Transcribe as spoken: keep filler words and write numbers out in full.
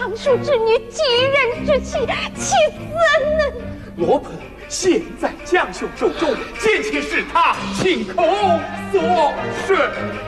尚书之女，几人之妻，其怎能？ 罗盆现在将兄手中，见其是他亲口所说。